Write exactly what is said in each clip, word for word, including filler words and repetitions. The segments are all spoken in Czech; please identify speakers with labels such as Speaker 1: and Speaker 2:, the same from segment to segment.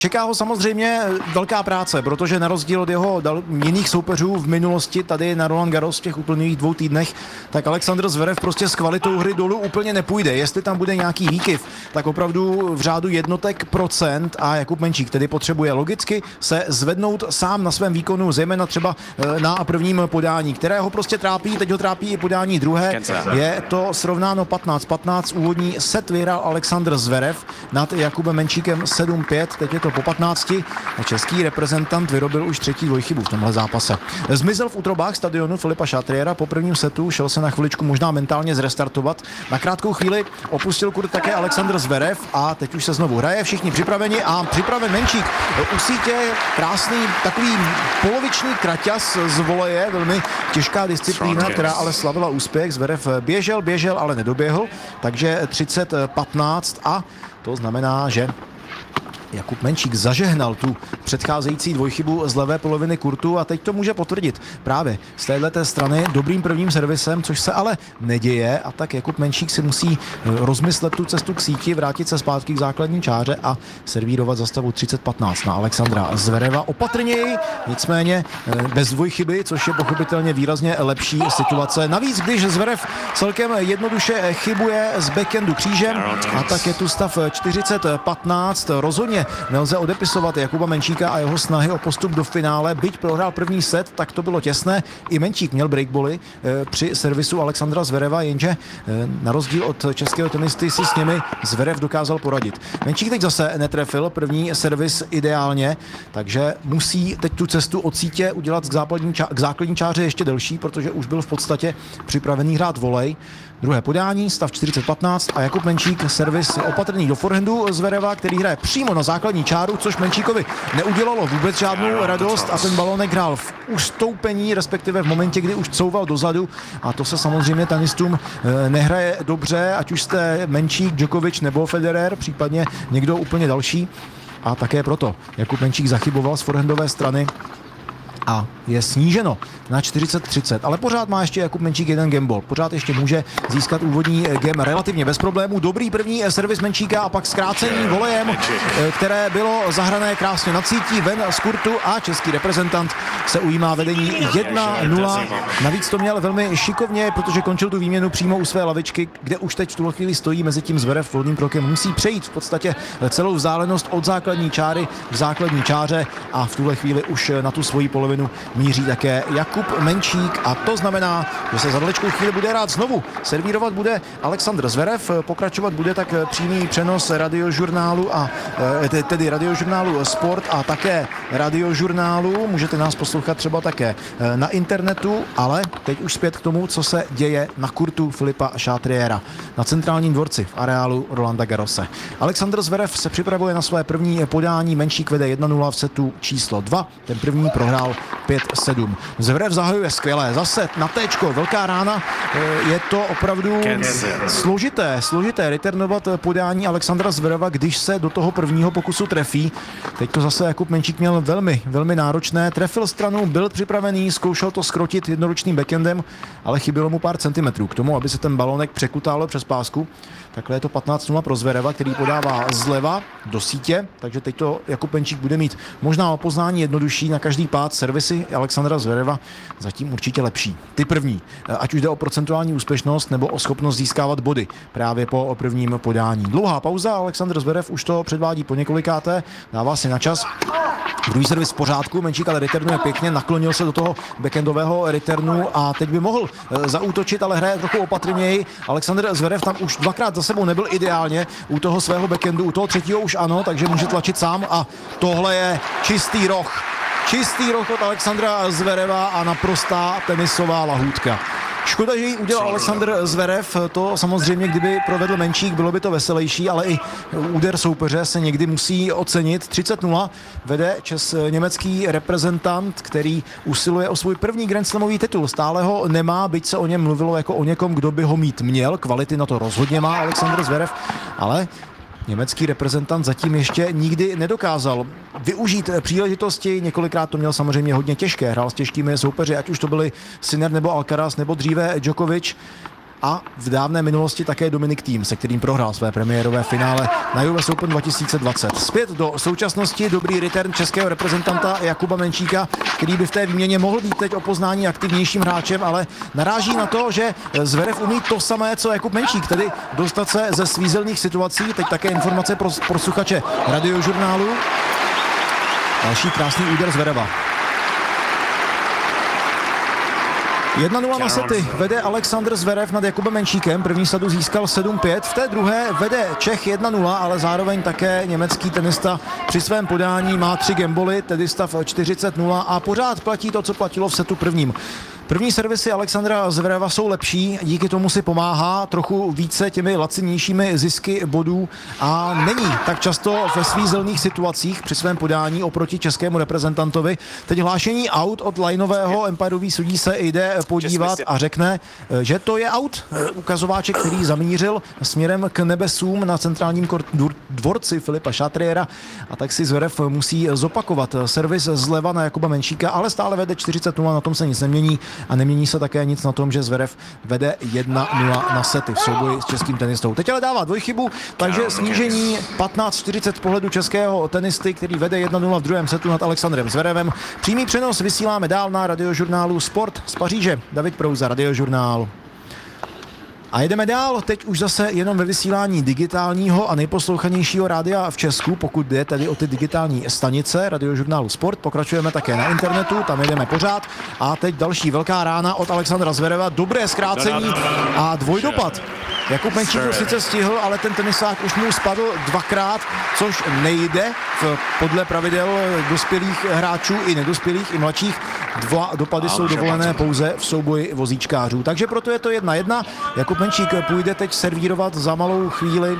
Speaker 1: Čeká ho samozřejmě velká práce, protože na rozdíl od jeho jiných soupeřů v minulosti tady na Roland Garros v těch úplných dvou týdnech, tak Alexander Zverev prostě s kvalitou hry dolů úplně nepůjde. Jestli tam bude nějaký výkyv, tak opravdu v řádu jednotek procent a Jakub Menčík tedy potřebuje logicky se zvednout sám na svém výkonu, zejména třeba na prvním podání, které ho prostě trápí, teď ho trápí i podání druhé. Je to srovnáno patnáct patnáct, úvodní set vyhrál Alexander Zverev nad Jakubem Menčíkem sedm pět, teď je to po patnácti a český reprezentant vyrobil už třetí dvojchybu v tomhle zápase. Zmizel v útrobách stadionu Filipa Chatriera po prvním setu, šel se na chviličku možná mentálně zrestartovat. Na krátkou chvíli opustil kurt také Alexander Zverev a teď už se znovu hraje, všichni připraveni a připraven Menčík u sítě, krásný takový poloviční kraťas z voleje, velmi těžká disciplína, která ale slavila úspěch. Zverev běžel, běžel, ale nedoběhl, takže třicet patnáct a to znamená, že Jakub Menčík zažehnal tu předcházející dvojchybu z levé poloviny kurtu a teď to může potvrdit právě z téhleté strany dobrým prvním servisem, což se ale neděje a tak Jakub Menčík si musí rozmyslet tu cestu k síti, vrátit se zpátky k základní čáře a servírovat za stavu třicet patnáct na Alexandra Zvereva. Opatrněji, nicméně bez dvojchyby, což je pochopitelně výrazně lepší situace. Navíc, když Zverev celkem jednoduše chybuje z backhandu křížem a tak je tu stav čtyřicet patnáct. Rozhodně nelze odepisovat Jakuba Menčíka a jeho snahy o postup do finále. Byť prohrál první set, tak to bylo těsné. I Menčík měl breakbally e, při servisu Alexandra Zvereva, jenže e, na rozdíl od českého tenisty si s nimi Zverev dokázal poradit. Menčík teď zase netrefil první servis ideálně, takže musí teď tu cestu od sítě udělat k základní, ča- k základní čáře ještě delší, protože už byl v podstatě připravený hrát volej. Druhé podání, stav čtyřicet patnáct a Jakub Menčík servis opatrný do forehandu Zvereva, který hraje přímo na základní čáru, což Menčíkovi neudělalo vůbec žádnou radost a ten balonek hrál v ustoupení, respektive v momentě, kdy už couval dozadu a to se samozřejmě tenistům nehraje dobře, ať už jste Menčík, Djokovic nebo Federer, případně někdo úplně další a také proto Jakub Menčík zachyboval z forehandové strany a je sníženo na čtyřicet třicet, ale pořád má ještě Jakub Menčík jeden gameball. Pořád ještě může získat úvodní game relativně bez problémů. Dobrý první servis Menčíka a pak zkrácení volejem, které bylo zahrané krásně na cítí, ven z kurtu a český reprezentant se ujímá vedení jedna nula. Navíc to měl velmi šikovně, protože končil tu výměnu přímo u své lavičky, kde už teď v tuhle chvíli stojí, mezi tím Zverev volným krokem musí přejít v podstatě celou vzdálenost od základní čáry k základní čáře a v tuhle chvíli už na tu svoji polovinu míří také Jakub Menčík a to znamená, že se za dalečkou chvíli bude hrát znovu. Servírovat bude Alexander Zverev, pokračovat bude tak přímý přenos radiožurnálu a tedy radiožurnálu Sport a také radiožurnálu. Můžete nás poslouchat třeba také na internetu, ale teď už zpět k tomu, co se děje na kurtu Filipa Chatriera na centrálním dvorci v areálu Rolanda Garrose. Alexander Zverev se připravuje na své první podání, Menčík vede jedna nula v setu číslo dva, ten první prohrál pět sedm. Zverev zahajuje skvěle, zase na téčko, velká rána, je to opravdu složité, složité returnovat podání Alexandra Zvereva, když se do toho prvního pokusu trefí. Teď to zase Jakub Menčík měl velmi, velmi náročné, trefil stranu, byl připravený, zkoušel to skrotit jednoručným backendem, ale chybělo mu pár centimetrů k tomu, aby se ten balonek překutal přes pásku. Takhle je to patnáct nula pro Zvereva, který podává zleva do sítě, takže teď to Jakub Menčík bude mít možná o poznání jednodušší na každý pád. Servisy Alexandra Zvereva zatím určitě lepší. Ty první, ať už jde o procentuální úspěšnost nebo o schopnost získávat body právě po prvním podání. Dlouhá pauza, Alexander Zverev už to předvádí po několikáté, dává si na čas. Druhý servis v pořádku, Menčík ale returnuje pěkně, naklonil se do toho backendového returnu a teď by mohl zaútočit, ale hraje trochu opatrněji. Alexander Zverev tam už dvakrát za sebou nebyl ideálně u toho svého backendu, u toho třetího už ano, takže může tlačit sám a tohle je čistý roh. Čistý roh od Alexandra Zvereva a naprostá tenisová lahůdka. Škoda, že ji udělal Alexander Zverev, to samozřejmě, kdyby provedl Menčík, bylo by to veselější, ale i úder soupeře se někdy musí ocenit. třicet nula vede čes německý reprezentant, který usiluje o svůj první Grand Slamový titul. Stále ho nemá, byť se o něm mluvilo jako o někom, kdo by ho mít měl. Kvality na to rozhodně má Alexander Zverev, ale německý reprezentant zatím ještě nikdy nedokázal využít příležitosti, několikrát to měl samozřejmě hodně těžké, hrál s těžkými soupeři, ať už to byli Sinner nebo Alcaraz nebo dříve Djokovic. a v dávné minulosti také Dominic Thiem, se kterým prohrál své premiérové finále na U S Open dva tisíce dvacet. Zpět do současnosti dobrý return českého reprezentanta Jakuba Menčíka, který by v té výměně mohl být teď o poznání aktivnějším hráčem, ale naráží na to, že Zverev umí to samé, co Jakub Menčík, tedy dostat se ze svízelných situací. Teď také informace pro posluchače Radiožurnálu. Další krásný úder Zvereva. jedna nula na sety vede Alexander Zverev nad Jakubem Menčíkem. První sadu získal sedm pět, v té druhé vede Čech jedna nula, ale zároveň také německý tenista při svém podání má tři gamboly, tedy stav čtyřicet nula a pořád platí to, co platilo v setu prvním. První servisy Alexandra Zvereva jsou lepší, díky tomu si pomáhá trochu více těmi lacinějšími zisky bodů a není tak často ve svízelných situacích při svém podání oproti českému reprezentantovi. Teď hlášení out od lineového, empirový sudí se jde podívat a řekne, že to je out. Ukazováček, který zamířil směrem k nebesům na centrálním dvorci Filipa Chatriera a tak si Zverev musí zopakovat servis zleva na Jakuba Menčíka, ale stále vede čtyřicet nula, na tom se nic nemění. A nemění se také nic na tom, že Zverev vede jedna nula na sety v souboji s českým tenistou. Teď ale dává dvojchybu, takže snížení patnáct čtyřicet z pohledu českého tenisty, který vede jedna nula v druhém setu nad Alexandrem Zverevem. Přímý přenos vysíláme dál na Radiožurnálu Sport z Paříže. David Prouza, Radiožurnál. A jedeme dál, teď už zase jenom ve vysílání digitálního a nejposlouchanějšího rádia v Česku, pokud jde tedy o ty digitální stanice Radiožurnálu Sport. Pokračujeme také na internetu, tam jedeme pořád. A teď další velká rána od Alexandra Zvereva, dobré zkrácení a dvojdopad. Jakub Menčík to sice stihl, ale ten tenisák už mu spadl dvakrát, což nejde v, podle pravidel dospělých hráčů i nedospělých, i mladších. Dva dopady jsou dovolené pouze v souboji vozíčkářů. Takže proto je to jedna jedna. Jakub Menčík půjde teď servírovat za malou chvíli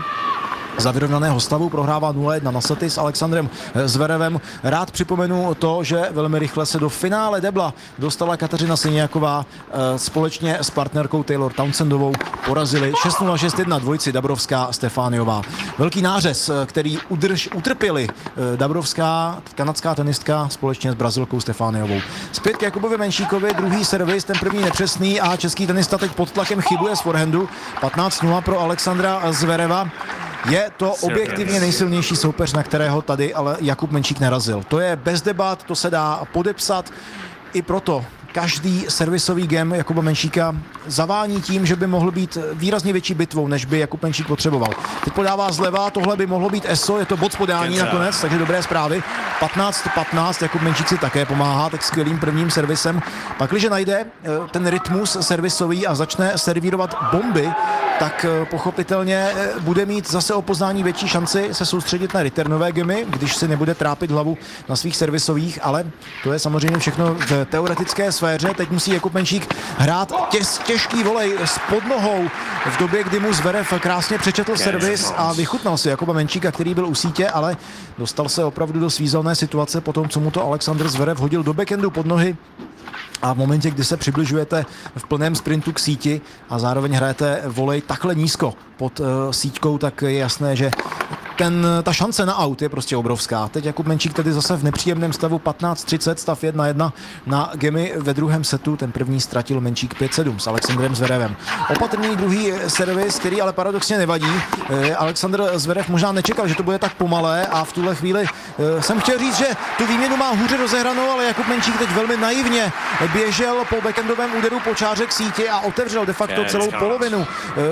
Speaker 1: za vyrovnaného stavu, prohrává nula jedna na sety s Alexandrem Zverevem. Rád připomenu to, že velmi rychle se do finále debla dostala Kateřina Siniaková společně s partnerkou Taylor Townsendovou. Porazili šest nula šest jedna dvojici Dabrovská a Stefániová. Velký nářez, který udrž, utrpěli Dabrovská, kanadská tenistka společně s Brazilkou Stefániovou. Zpět k Jakubovi Menčíkovi, druhý servis, ten první nepřesný a český tenista teď pod tlakem chybuje z forehandu. patnáct nula pro Alexandra Zvereva. Je to objektivně nejsilnější soupeř, na kterého tady ale Jakub Menčík narazil. To je bez debat, to se dá podepsat. I proto každý servisový game Jakuba Menčíka zavání tím, že by mohl být výrazně větší bitvou, než by Jakub Menčík potřeboval. Teď podává zleva, tohle by mohlo být E S O, je to bod podání nakonec, takže dobré zprávy. patnáct patnáct, Jakub Menčík si také pomáhá tak skvělým prvním servisem. Pakliže najde ten rytmus servisový a začne servírovat bomby, tak pochopitelně bude mít zase o poznání větší šanci se soustředit na returnové gamy, když si nebude trápit hlavu na svých servisových, ale to je samozřejmě všechno v teoretické sféře. Teď musí Jakub Menčík hrát těž, těžký volej s podnohou v době, kdy mu Zverev krásně přečetl servis a vychutnal si Jakuba Menčíka, který byl u sítě, ale dostal se opravdu do svízelné situace po tom, co mu to Alexander Zverev hodil do backendu pod nohy. A v momentě, kdy se přibližujete v plném sprintu k síti a zároveň hrajete volej takhle nízko pod uh, síťkou, tak je jasné, že ten, ta šance na out je prostě obrovská. Teď Jakub Menčík tedy zase v nepříjemném stavu patnáct třicet, stav jedna jedna na gemy ve druhém setu. Ten první ztratil Menčík pět sedm s Alexandrem Zverevem. Opatrný druhý servis, který ale paradoxně nevadí. Alexandr Zverev možná nečekal, že to bude tak pomalé a v tuhle chvíli jsem chtěl říct, že tu výměnu má hůře rozehranou, ale Jakub Menčík teď velmi naivně běžel po backendovém úderu po čáře k síti a otevřel de facto celou polovinu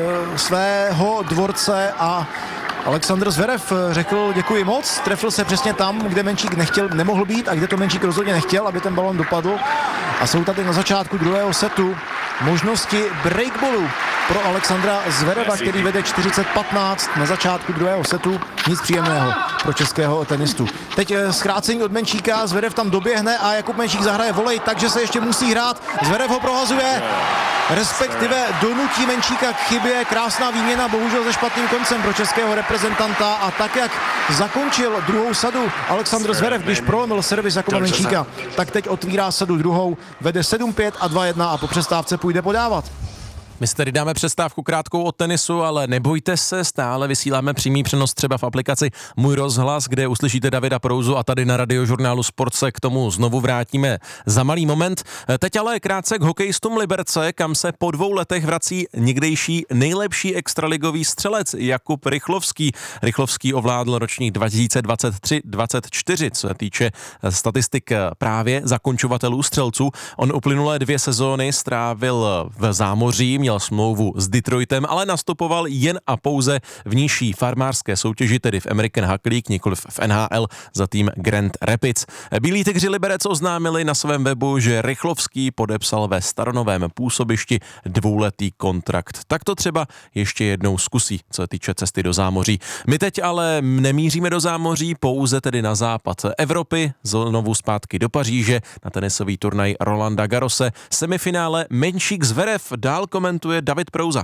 Speaker 1: svého dvorce a Alexandr Zverev řekl děkuji moc, trefil se přesně tam, kde Menčík nechtěl, nemohl být a kde to Menčík rozhodně nechtěl, aby ten balon dopadl. A jsou tady na začátku druhého setu možnosti breakballu pro Alexandra Zvereva, který vede čtyřicet patnáct na začátku druhého setu. Nic příjemného pro českého tenistu. Teď zkrácení od Menčíka, Zverev tam doběhne a Jakub Menčík zahraje volej, takže se ještě musí hrát. Zverev ho prohazuje, respektive donutí Menčíka k chybě. Krásná výměna, bohužel se špatným koncem pro českého reprezentanta a tak, jak zakončil druhou sadu Alexandr Zverev, když prolomil servis Jakuba Menčíka, tak teď otvírá sadu druhou, vede sedm pět a dva jedna a po přestávce půjde podávat.
Speaker 2: My si tady dáme přestávku krátkou od tenisu, ale nebojte se, stále vysíláme přímý přenos třeba v aplikaci Můj rozhlas, kde uslyšíte Davida Prouzu a tady na Radiožurnálu Sport se k tomu znovu vrátíme za malý moment. Teď ale krátce k hokejistům Liberce, kam se po dvou letech vrací někdejší nejlepší extraligový střelec Jakub Rychlovský. Rychlovský ovládl ročník dva tisíce dvacet tři dvacet čtyři, co se týče statistik právě zakončovatelů střelců. On uplynulé dvě sezóny strávil v zámoří, měl smlouvu s Detroitem, ale nastupoval jen a pouze v nižší farmářské soutěži, tedy v American Hockey League, nikoliv v N H L za tým Grand Rapids. Bílí tygři Liberec oznámili na svém webu, že Rychlovský podepsal ve staronovém působišti dvouletý kontrakt. Tak to třeba ještě jednou zkusí, co se týče cesty do zámoří. My teď ale nemíříme do zámoří, pouze tedy na západ Evropy, znovu zpátky do Paříže na tenisový turnaj Rolanda Garrose. Semifinále Menšík Zverev, dál komentuje David Prouza.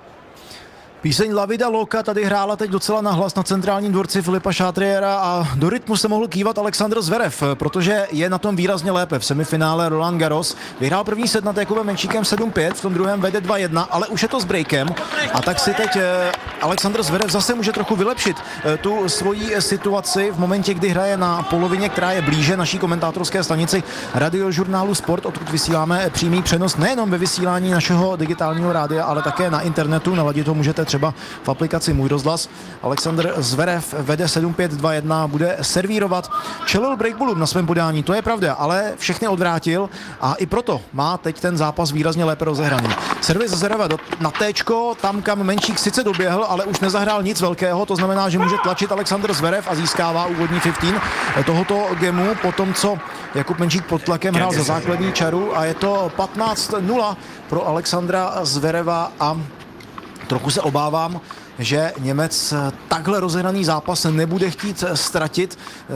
Speaker 1: Píseň La Vida Loca tady hrála teď docela nahlas na centrálním dvorci Filipa Chatriera a do rytmu se mohl kývat Alexandr Zverev, protože je na tom výrazně lépe. V semifinále Roland Garros vyhrál první set nad Jakubem Menšíkem sedm pět, v tom druhém vede dva jedna, ale už je to s breakem a tak si teď Alexandr Zverev zase může trochu vylepšit tu svoji situaci v momentě, kdy hraje na polovině, která je blíže naší komentátorské stanici Radiožurnálu Sport, odkud vysíláme přímý přenos nejenom ve vysílání našeho digitálního rádia, ale také na internetu. Naladit to můžete třeba v aplikaci Můj rozhlas. Alexandr Zverev vede sedm pět dva jedna, bude servírovat. Čelil breakballům na svém podání, to je pravda, ale všechny odvrátil a i proto má teď ten zápas výrazně lépe rozehraný. Servis Zvereva na téčko, tam kam Menšík sice doběhl, ale už nezahrál nic velkého, to znamená, že může tlačit Alexandr Zverev a získává úvodní patnáct tohoto gemu, potom co Jakub Menšík pod tlakem hrál za základní čaru a je to patnáct nula pro Alexandra Zvereva a trochu se obávám, že Němec takhle rozehraný zápas nebude chtít ztratit.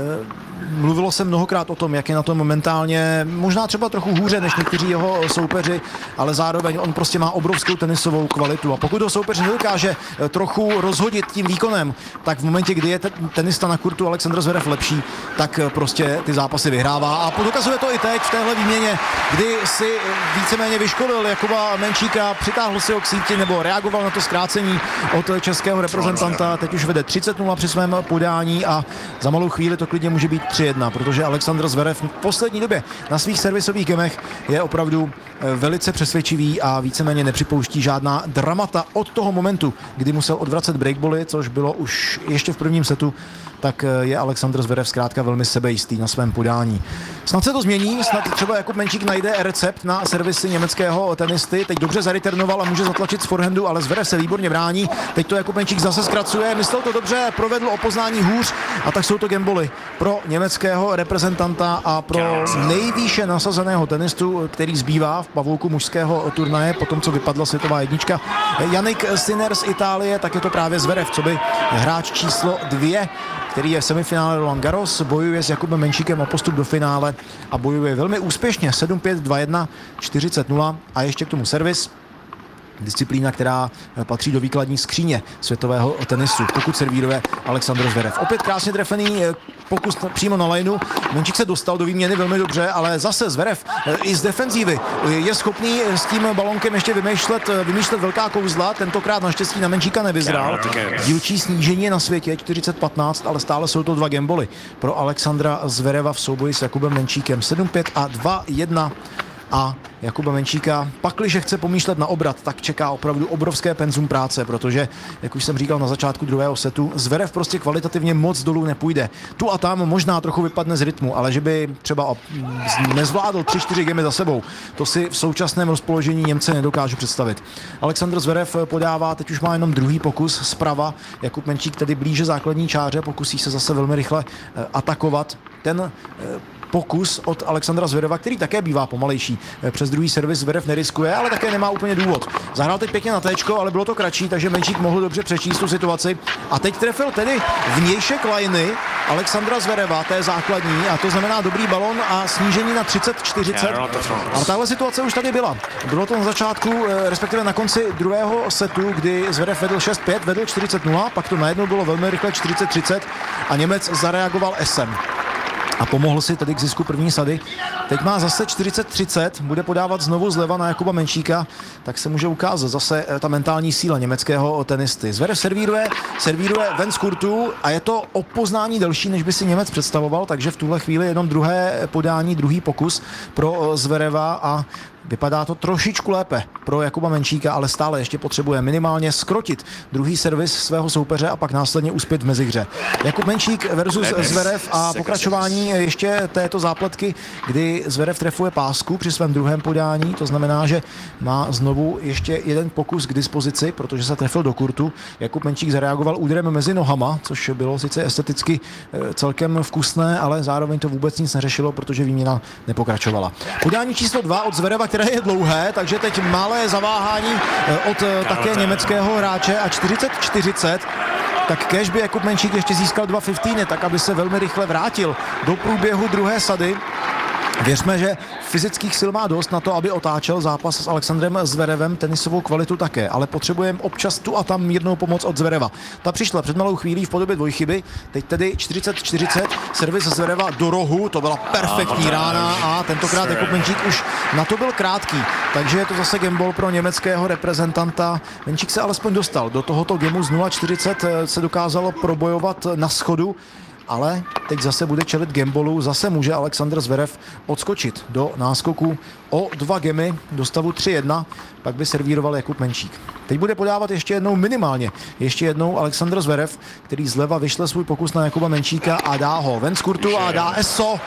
Speaker 1: Mluvilo se mnohokrát o tom, jak je na tom momentálně, možná třeba trochu hůře než někteří jeho soupeři, ale zároveň on prostě má obrovskou tenisovou kvalitu a pokud ho soupeř nedokáže trochu rozhodit tím výkonem, tak v momentě, kdy je tenista na kurtu Alexandr Zverev lepší, tak prostě ty zápasy vyhrává a dokazuje to i teď v téhle výměně, kdy si víceméně vyškolil Jakuba Menšíka, přitáhl si ho k síti nebo reagoval na to zkrácení od českého reprezentanta, teď už vede třicet nula při svém podání a za malou chvíli to klidně může být tři jedna, protože Alexandr Zverev v poslední době na svých servisových gemech je opravdu velice přesvědčivý a víceméně nepřipouští žádná dramata od toho momentu, kdy musel odvracet breakbally, což bylo už ještě v prvním setu, tak je Alexandr Zverev zkrátka velmi sebejistý na svém podání. Snad se to změní, snad třeba Jakub Menšík najde recept na servisy německého tenisty. Teď dobře zareturnoval a může zatlačit z forehandu, ale Zverev se výborně brání. Teď to Jakub Menšík zase zkracuje, myslel to dobře, provedl opoznání hůř a tak jsou to gameboly pro německého reprezentanta a pro nejvýše nasazeného tenistu, který zbývá v pavouku mužského turnaje, po tom, co vypadla světová jednička Jannik Sinner z Itálie, tak je to právě Zverev, co by hráč číslo dvě, který je v semifinále Roland Garros, bojuje s Jakubem Menšíkem o postup do finále a bojuje velmi úspěšně sedm pět dva jedna čtyřicet nula a ještě k tomu servis. Disciplína, která patří do výkladní skříně světového tenisu, pokud servíruje Alexandr Zverev. Opět krásně trefený pokus přímo na lineu. Menšík se dostal do výměny velmi dobře, ale zase Zverev i z defenzívy je schopný s tím balonkem ještě vymýšlet, vymýšlet velká kouzla. Tentokrát naštěstí na Menšíka nevyzrál. Dílčí snížení je na světě čtyřicet patnáct, ale stále jsou to dva gameboly pro Alexandra Zvereva v souboji s Jakubem Menšíkem. sedm pět a dva jedna. A Jakuba Menšíka, pakliže chce pomýšlet na obrat, tak čeká opravdu obrovské penzum práce, protože, jak už jsem říkal na začátku druhého setu, Zverev prostě kvalitativně moc dolů nepůjde. Tu a tam možná trochu vypadne z rytmu, ale že by třeba nezvládl tři čtyři gemy za sebou, to si v současném rozpoložení Němce nedokážu představit. Alexandr Zverev podává, teď už má jenom druhý pokus zprava, Jakub Menšík tedy blíže základní čáře, pokusí se zase velmi rychle atakovat. Ten pokus od Alexandra Zvereva, který také bývá pomalejší. Přes druhý servis Zverev neriskuje, ale také nemá úplně důvod. Zahrál teď pěkně na téčko, ale bylo to kratší, takže Menšík mohl dobře přečíst tu situaci. A teď trefil tedy vnějšek lajny Alexandra Zvereva, té základní, a to znamená dobrý balon a snížení na třicet čtyřicet. A tahle situace už tady byla. Bylo to na začátku, respektive na konci druhého setu, kdy Zverev vedl šest pět, vedl čtyřicet nula, pak to najednou bylo velmi rychle čtyřicet třicet a Němec zareagoval esem. A pomohl si tedy k zisku první sady Teď má zase čtyřicet třicet, bude podávat znovu zleva na Jakuba Menčíka, tak se může ukázat zase ta mentální síla německého tenisty. Zverev servíruje, servíruje ven z kurtu a je to o poznání delší, než by si Němec představoval, takže v tuhle chvíli jenom druhé podání, druhý pokus pro Zvereva a vypadá to trošičku lépe pro Jakuba Menčíka, ale stále ještě potřebuje minimálně skrotit druhý servis svého soupeře a pak následně uspět v mezihře. Jakub Menčík versus Zverev a pokračování ještě této zápletky, kdy Zverev trefuje pásku při svém druhém podání, to znamená, že má znovu ještě jeden pokus k dispozici, protože se trefil do kurtu. Jakub Menčík zareagoval úderem mezi nohama, což bylo sice esteticky celkem vkusné, ale zároveň to vůbec nic neřešilo, protože výměna nepokračovala. Podání číslo dva od Zvereva, které je dlouhé, takže teď malé zaváhání od také německého hráče a čtyřicet čtyřicet. Tak kéž by Jakub Menčík ještě získal dva fifteeny, tak aby se velmi rychle vrátil do průběhu druhé sady. Věřme, že fyzických sil má dost na to, aby otáčel zápas s Alexandrem Zverevem, tenisovou kvalitu také, ale potřebujeme občas tu a tam mírnou pomoc od Zvereva. Ta přišla před malou chvílí v podobě dvojchyby, teď tedy čtyřicet čtyřicet, servis Zvereva do rohu, to byla perfektní rána a tentokrát Jakub Menčík už na to byl krátký, takže je to zase gameball pro německého reprezentanta. Menčík se alespoň dostal do tohoto gemu z nula čtyřicet, se dokázalo probojovat na schodu, ale teď zase bude čelit gamballu, zase může Alexander Zverev odskočit do náskoku o dva gemy do stavu tři jedna, pak by servíroval Jakub Menčík. Teď bude podávat ještě jednou minimálně, ještě jednou Alexander Zverev, který zleva vyšle svůj pokus na Jakuba Menčíka a dá ho ven z kurtu a dá eso.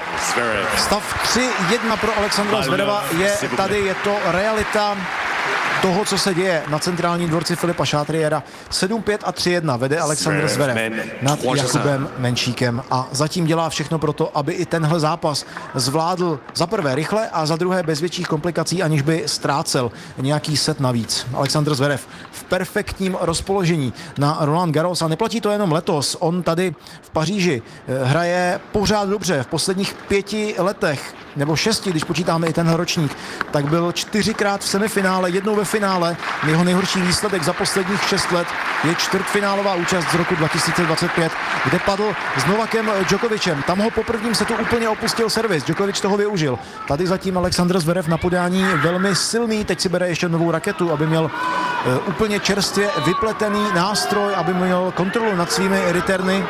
Speaker 1: Stav tři jedna pro Alexandra Zvereva je tady, je to realita toho, co se děje na centrálním dvorci Filipa Chatriera. sedm pět a tři jedna vede Alexander Zverev nad Jakubem Menčíkem a zatím dělá všechno pro to, aby i tenhle zápas zvládl za prvé rychle a za druhé bez větších komplikací, aniž by ztrácel nějaký set navíc. Alexander Zverev v perfektním rozpoložení na Roland Garros a neplatí to jenom letos. On tady v Paříži hraje pořád dobře. V posledních pěti letech nebo šesti, když počítáme i tenhle ročník, tak byl čtyřikrát v semifinále, jednou ve finále. Jeho nejhorší výsledek za posledních šest let je čtvrtfinálová účast z roku dva tisíce dvacet pět, kde padl s Novakem Djokovicem. Tam ho po prvním setu úplně opustil servis. Djokovic toho využil. Tady zatím Alexander Zverev na podání velmi silný. Teď si bere ještě novou raketu, aby měl uh, úplně čerstvě vypletený nástroj, aby měl kontrolu nad svými returny.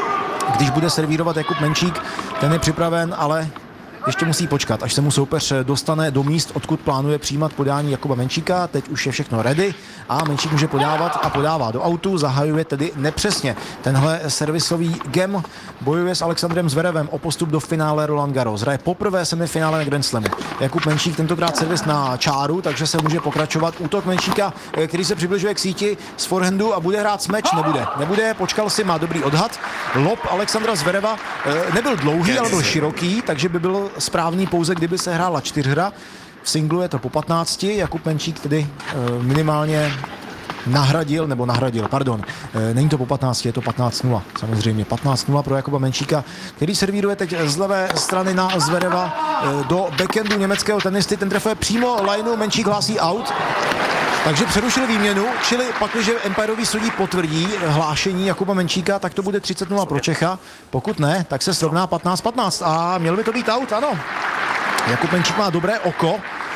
Speaker 1: Když bude servírovat Jakub Menčík, ten je připraven, ale ještě musí počkat, až se mu soupeř dostane do míst, odkud plánuje přijímat podání Jakuba Menčíka. Teď už je všechno ready a Menčík může podávat a podává do autu, zahajuje tedy nepřesně. Tenhle servisový gem bojuje s Alexandrem Zverevem o postup do finále Roland Garros. Hraje poprvé semifinále na Grand Slamu. Jakub Menčík tentokrát servis na čáru, takže se může pokračovat. Útok Menčíka, který se přibližuje k síti z forehandu a bude hrát smeč, nebude. Nebude, počkal si, má dobrý odhad. Lob Alexandra Zvereva nebyl dlouhý, ale byl široký, takže by byl správný pouze, kdyby se hrála čtyřhra. V singlu je to po patnácti, Jakub Menčík tedy e, minimálně nahradil, nebo nahradil, pardon, e, není to po patnácti, je to patnáct nula, samozřejmě patnáct nula pro Jakuba Menčíka, který servíruje teď z levé strany na Zvereva e, do backhandu německého tenisty, ten trefuje přímo lineu, Menčík hlásí out. Takže přerušil výměnu, čili pak, když empirový sudí potvrdí hlášení Jakuba Menčíka, tak to bude třicet nula pro Čecha. Pokud ne, tak se srovná patnáct patnáct a měl by to být out, ano. Jakub Menčík má dobré oko,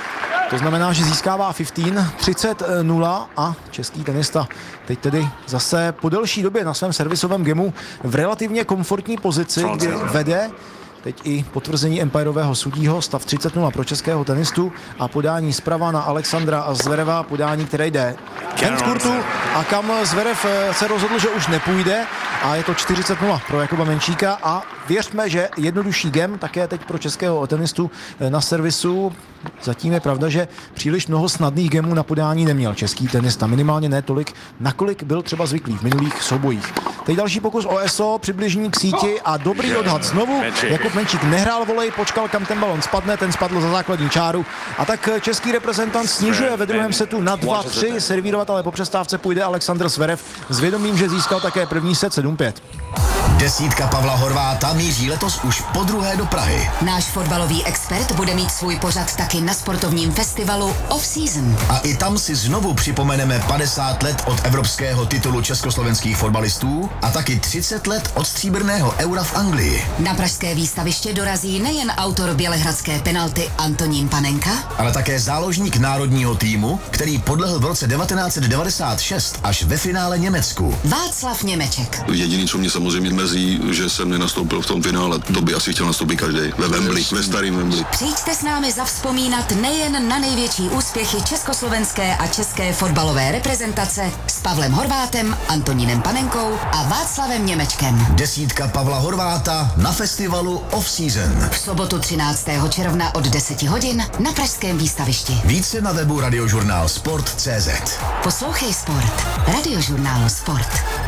Speaker 1: to znamená, že získává patnáct třicet nula a český tenista teď tedy zase po delší době na svém servisovém gemu v relativně komfortní pozici, kdy vede. Teď i potvrzení empirového sudího, stav třicet nula pro českého tenistu a podání zprava na Alexandra Zvereva, podání, které jde ven z kurtu a kam Zverev se rozhodl, že už nepůjde a je to čtyřicet nula pro Jakuba Menčíka a věřme, že jednodušší gem také teď pro českého tenistu na servisu. Zatím je pravda, že příliš mnoho snadných gemů na podání neměl český tenista, minimálně ne tolik, nakolik byl třeba zvyklý v minulých soubojích. Teď další pokus o eso, přibližení k síti a dobrý odhad znovu. Jakub Menčík nehrál volej, počkal, kam ten balon spadne, ten spadl za základní čáru a tak český reprezentant snižuje ve druhém setu na dva tři, servírovat ale po přestávce půjde Alexander Zverev s vědomím, že získal také první set sedm pět.
Speaker 3: Desítka Pavla Horváta míří letos už po druhé do Prahy.
Speaker 4: Náš fotbalový expert bude mít svůj pořad taky na sportovním festivalu Off Season.
Speaker 3: A i tam si znovu připomeneme padesát let od evropského titulu československých fotbalistů a taky třicet let od stříbrného eura v Anglii.
Speaker 4: Na pražské výstaviště dorazí nejen autor bělehradské penalty Antonín Panenka,
Speaker 3: ale také záložník národního týmu, který podlehl v roce devatenáct set devadesát šest až ve finále Německu.
Speaker 4: Václav Němeček.
Speaker 5: Jediný, co mě samozřejmě mrzí, že jsem nenastoupil v tom finále, to by asi chtěl nastoupit každý ve Wembley, ve starým Wembley.
Speaker 4: Přijďte s námi zavzpomínat nejen na největší úspěchy československé a české fotbalové reprezentace s Pavlem Horvátem, Antonínem Panenkou a Václavem Němečkem.
Speaker 3: Desítka Pavla Horváta na festivalu Off Season.
Speaker 4: V sobotu třináctého června od deset hodin na pražském výstavišti.
Speaker 3: Více na webu radiožurnál sport tečka cé zet.
Speaker 4: Poslouchej Sport. Radiožurnálu Sport.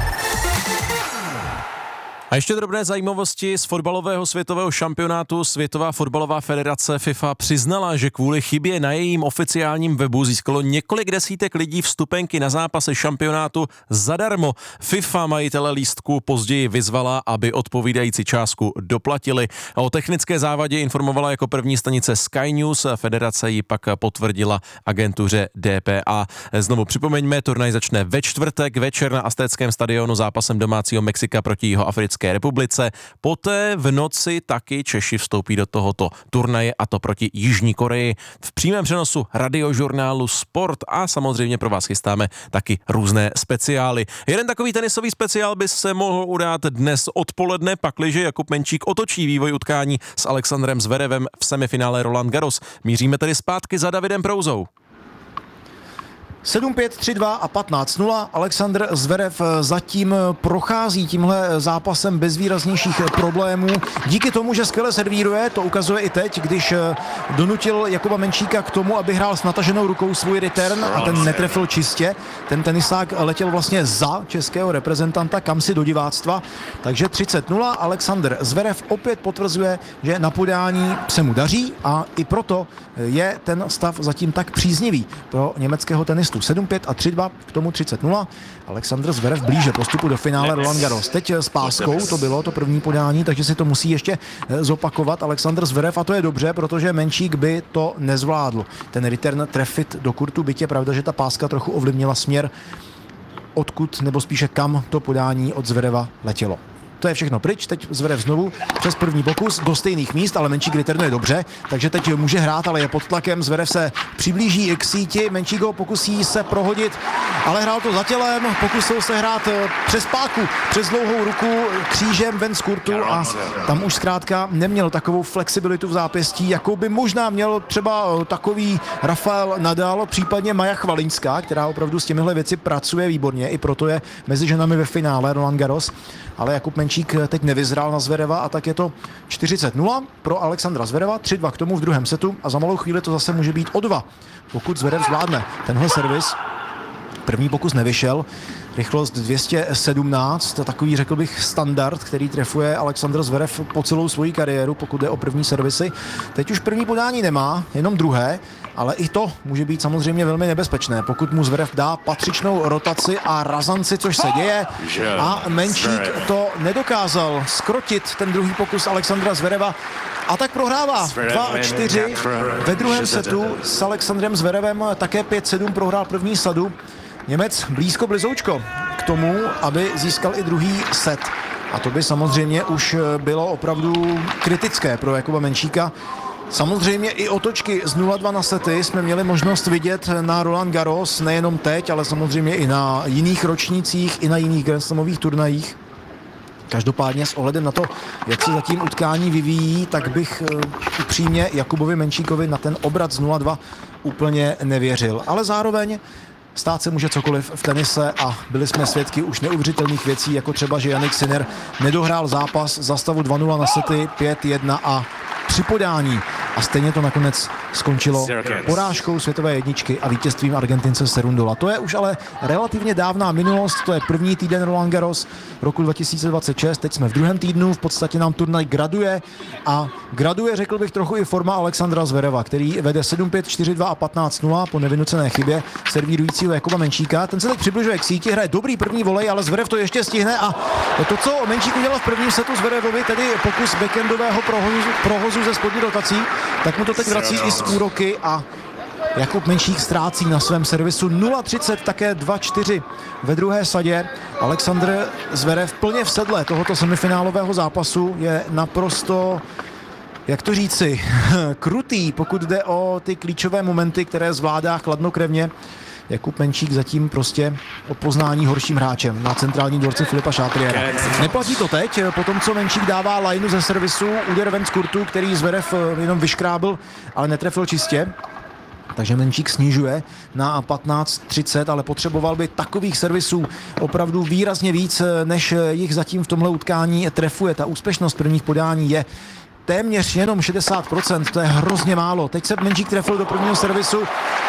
Speaker 2: A ještě drobné zajímavosti z fotbalového světového šampionátu. Světová fotbalová federace FIFA přiznala, že kvůli chybě na jejím oficiálním webu získalo několik desítek lidí vstupenky na zápasy šampionátu zadarmo. FIFA majitele lístku později vyzvala, aby odpovídající částku doplatili. O technické závadě informovala jako první stanice Sky News, federace ji pak potvrdila agentuře D P A. Znovu připomeňme, turnaj začne ve čtvrtek večer na Aztéckém stadionu zápasem domácího Mexika proti Jihoafrické republice. Poté v noci taky Češi vstoupí do tohoto turnaje, a to proti Jižní Koreji. V přímém přenosu radiožurnálu Sport a samozřejmě pro vás chystáme taky různé speciály. Jeden takový tenisový speciál by se mohl udát dnes odpoledne, pakliže Jakub Menčík otočí vývoj utkání s Alexandrem Zverevem v semifinále Roland Garros. Míříme tedy zpátky za Davidem Prouzou.
Speaker 1: sedm pět, tři dva a patnáct nula. Alexandr Zverev zatím prochází tímhle zápasem bez výraznějších problémů. Díky tomu, že skvěle servíruje, to ukazuje i teď, když donutil Jakuba Menčíka k tomu, aby hrál s nataženou rukou svůj return a ten netrefil čistě. Ten tenisák letěl vlastně za českého reprezentanta, kam si do diváctva. Takže třicet nula. Alexandr Zverev opět potvrzuje, že na podání se mu daří a i proto je ten stav zatím tak příznivý pro německého tenistu. sedm pět a tři dva, k tomu třicet nula. Alexandr Zverev blíže postupu do finále Roland Garros. Teď s páskou to bylo to první podání, takže si to musí ještě zopakovat Alexandr Zverev a to je dobře, protože Menčík by to nezvládl. Ten return trefit do kurtu, byť je pravda, že ta páska trochu ovlivnila směr, odkud nebo spíše kam to podání od Zvereva letělo. To je všechno pryč, teď Zverev znovu přes první pokus do stejných míst, ale Menčík returnuje dobře, takže teď může hrát, ale je pod tlakem. Zverev se přiblíží k síti, Menčík ho pokusí se prohodit, ale hrál to za tělem, pokusil se hrát přes páku, přes dlouhou ruku, křížem ven z kurtu a tam už zkrátka neměl takovou flexibilitu v zápěstí, jakou by možná měl třeba takový Rafael Nadal, případně Maja Chvalinská, která opravdu s těmihle věci pracuje výborně, i proto je mezi ženami ve finále Roland Garros. Ale Jakub Menčík teď nevyzrál na Zvereva a tak je to čtyřicet nula pro Alexandra Zvereva, tři dva k tomu v druhém setu a za malou chvíli to zase může být o dva, pokud Zverev zvládne tenhle servis. První pokus nevyšel, rychlost dvě stě sedmnáct, takový řekl bych standard, který trefuje Alexandr Zverev po celou svoji kariéru, pokud jde o první servisy. Teď už první podání nemá, jenom druhé, ale i to může být samozřejmě velmi nebezpečné, pokud mu Zverev dá patřičnou rotaci a razanci, což se děje. A Menčík to nedokázal zkrotit, ten druhý pokus Alexandra Zvereva, a tak prohrává dva čtyři ve druhém setu s Alexandrem Zverevem, také pět sedm prohrál první sadu. Němec blízko blizoučko k tomu, aby získal i druhý set. A to by samozřejmě už bylo opravdu kritické pro Jakuba Menčíka. Samozřejmě i otočky z nula dva na sety jsme měli možnost vidět na Roland Garros, nejenom teď, ale samozřejmě i na jiných ročnících, i na jiných grandslamových turnajích. Každopádně s ohledem na to, jak se zatím utkání vyvíjí, tak bych upřímně Jakubovi Menčíkovi na ten obrat z nula dva úplně nevěřil. Ale zároveň stát se může cokoliv v tenise a byli jsme svědky už neuvěřitelných věcí, jako třeba, že Jannik Sinner nedohrál zápas za stavu dva nula na sety, pět jedna a při podání. A stejně to nakonec skončilo porážkou světové jedničky a vítězstvím Argentince Serundola. To je už ale relativně dávná minulost, to je první týden Roland Garros roku dva tisíce dvacet šest, teď jsme v druhém týdnu, v podstatě nám turnaj graduje a graduje, řekl bych, trochu i forma Alexandra Zvereva, který vede sedm pět, čtyři dva a patnáct nula po nevynucené chybě servírujícího Jakuba Menčíka. Ten se teď přibližuje k síti, hraje dobrý první volej, ale Zverev to ještě stihne a to, co Menčík udělal v prvním setu Zverevovi, tedy pokus backendového prohozu, prohozu ze spodní rotací, tak mu to teď vrací i z úroky a Jakub Menčík ztrácí na svém servisu nula třicet, také dva čtyři ve druhé sadě. Alexandr Zverev plně v sedle tohoto semifinálového zápasu je naprosto, jak to říci, krutý, pokud jde o ty klíčové momenty, které zvládá chladnokrevně. Jakub Menčík zatím prostě o poznání horším hráčem na centrálním dvorci Filipa Chatriera. Neplatí to teď, po tom, co Menčík dává lineu ze servisu, úder ven z kurtu, který Zverev jenom vyškrábl, ale netrefil čistě. Takže Menčík snižuje na patnáct třicet, ale potřeboval by takových servisů opravdu výrazně víc, než jich zatím v tomhle utkání trefuje. Ta úspěšnost prvních podání je téměř jenom šedesát procent, to je hrozně málo. Teď se Menčík trefil do prvního servisu,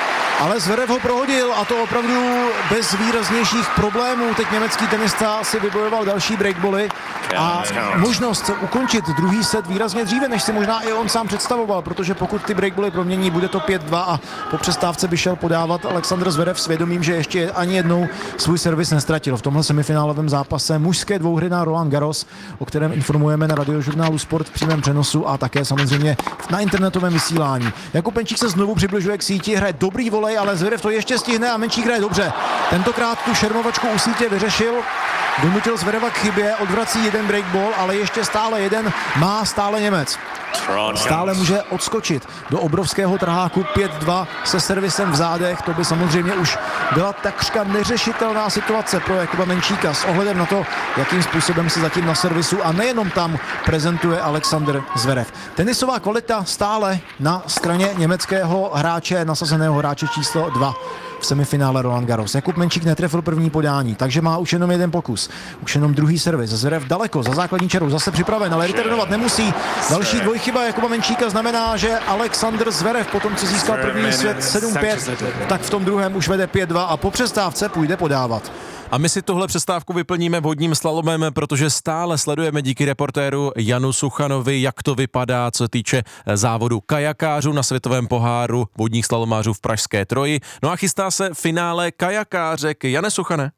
Speaker 1: ale Zverev ho prohodil a to opravdu bez výraznějších problémů. Teď německý tenista si vybojoval další breakbally a možnost ukončit druhý set výrazně dříve, než si možná i on sám představoval, protože pokud ty breakbally promění, bude to pět dva a po přestávce by šel podávat Alexandr Zverev s vědomím, že ještě ani jednou svůj servis nestratil v tomhle semifinálovém zápase mužské dvouhry na Roland Garros, o kterém informujeme na radiožurnálu Sport v přímém přenosu a také samozřejmě na internetovém vysílání. Jakub Menčík se znovu přibližuje k síti, hraje dobrý volej, ale Zverev to ještě stihne a Menčík hraje dobře. Tentokrát tu šermovačku u sítě vyřešil, donutil Zvereva k chybě, odvrací jeden breakball, ale ještě stále jeden má stále Němec. Stále může odskočit do obrovského trháku pět dva se servisem v zádech. To by samozřejmě už byla takřka neřešitelná situace pro Jakuba Menčíka s ohledem na to, jakým způsobem se zatím na servisu a nejenom tam prezentuje Alexandr Zverev. Tenisová kvalita stále na straně německého hráče, nasazeného hráče číslo dva v semifinále Roland Garros. Jakub Menčík netrefil první podání, takže má už jenom jeden pokus. Už jenom druhý servis. Zverev daleko za základní čarou, zase připraven, ale returnovat nemusí. Další dvojchyba Jakuba Menčíka znamená, že Alexandr Zverev po tom, co získal první svět sedm pět, tak v tom druhém už vede pět dva a po přestávce půjde podávat.
Speaker 2: A my si tuhle přestávku vyplníme vodním slalomem, protože stále sledujeme díky reportéru Janu Suchanovi, jak to vypadá, co se týče závodu kajakářů na světovém poháru vodních slalomářů v pražské Troji. No a chystá se finále kajakářek. Jane Suchane.